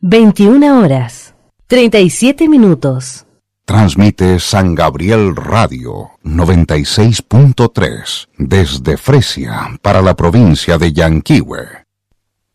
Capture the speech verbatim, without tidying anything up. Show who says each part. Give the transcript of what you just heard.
Speaker 1: veintiuna horas, treinta y siete minutos.
Speaker 2: Transmite San Gabriel Radio noventa y seis punto tres desde Fresia para la provincia de Yanquihue.